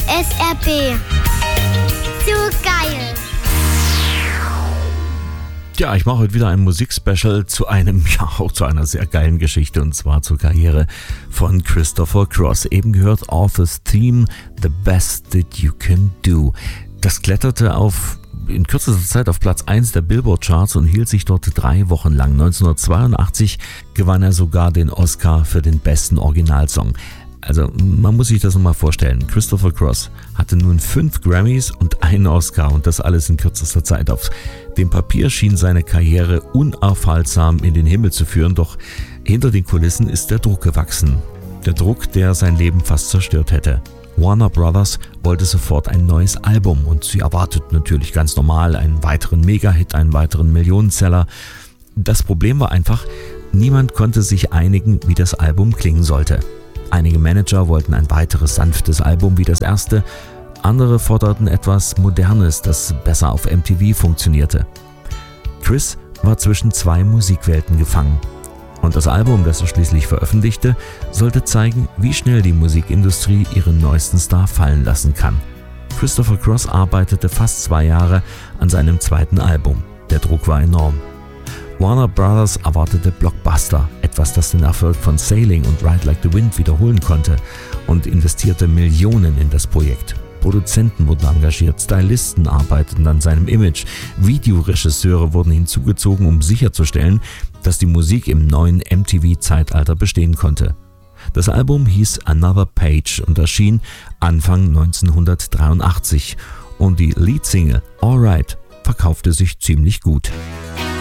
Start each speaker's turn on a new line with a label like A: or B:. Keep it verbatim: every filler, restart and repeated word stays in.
A: S R P. So geil.
B: Ja, ich mache heute wieder ein Musikspecial zu einem, ja auch zu einer sehr geilen Geschichte, und zwar zur Karriere von Christopher Cross. Eben gehört Author's Theme, The Best That You Can Do. Das kletterte auf in kürzester Zeit auf Platz eins der Billboard-Charts und hielt sich dort drei Wochen lang. neunzehnhundertzweiundachtzig gewann er sogar den Oscar für den besten Originalsong. Also man muss sich das nochmal vorstellen. Christopher Cross hatte nun fünf Grammys und einen Oscar, und das alles in kürzester Zeit. Auf dem Papier schien seine Karriere unaufhaltsam in den Himmel zu führen, doch hinter den Kulissen ist der Druck gewachsen. Der Druck, der sein Leben fast zerstört hätte. Warner Brothers wollte sofort ein neues Album, und sie erwarteten natürlich ganz normal einen weiteren Mega-Hit, einen weiteren Millionenseller. Das Problem war einfach, niemand konnte sich einigen, wie das Album klingen sollte. Einige Manager wollten ein weiteres sanftes Album wie das erste, andere forderten etwas Modernes, das besser auf M T V funktionierte. Chris war zwischen zwei Musikwelten gefangen. Und das Album, das er schließlich veröffentlichte, sollte zeigen, wie schnell die Musikindustrie ihren neuesten Star fallen lassen kann. Christopher Cross arbeitete fast zwei Jahre an seinem zweiten Album. Der Druck war enorm. Warner Brothers erwartete Blockbuster, etwas, das den Erfolg von Sailing und Ride Like the Wind wiederholen konnte, und investierte Millionen in das Projekt. Produzenten wurden engagiert, Stylisten arbeiteten an seinem Image, Videoregisseure wurden hinzugezogen, um sicherzustellen, dass die Musik im neuen M T V-Zeitalter bestehen konnte. Das Album hieß Another Page und erschien Anfang neunzehnhundertdreiundachtzig, und die Leadsingle Alright verkaufte sich ziemlich gut.